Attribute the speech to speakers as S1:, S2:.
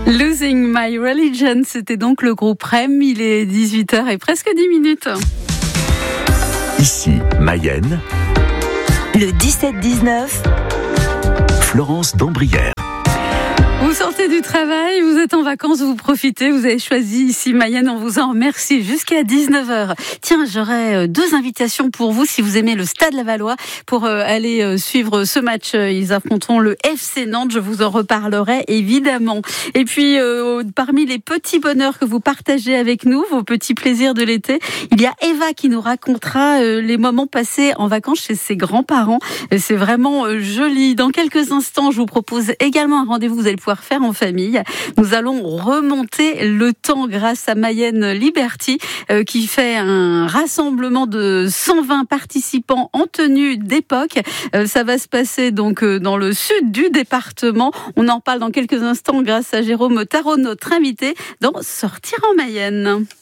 S1: Losing My Religion, c'était donc le groupe REM. Il est 18h et presque 10 minutes.
S2: Ici, Mayenne.
S3: Le 17-19.
S2: Florence d'Ambrières.
S1: Vous sortez du travail, vous êtes en vacances, vous profitez, vous avez choisi ici Mayenne, on vous en remercie jusqu'à 19h. Tiens, j'aurais 2 invitations pour vous si vous aimez le Stade Lavallois pour aller suivre ce match. Ils affronteront le FC Nantes, je vous en reparlerai évidemment. Et puis, parmi les petits bonheurs que vous partagez avec nous, vos petits plaisirs de l'été, il y a Eva qui nous racontera les moments passés en vacances chez ses grands-parents. C'est vraiment joli. Dans quelques instants, je vous propose également un rendez-vous, vous allez pouvoir faire en famille. Nous allons remonter le temps grâce à Mayenne Liberty qui fait un rassemblement de 120 participants en tenue d'époque. Ça va se passer donc dans le sud du département. On en parle dans quelques instants grâce à Jérôme Tarot, notre invité dans Sortir en Mayenne.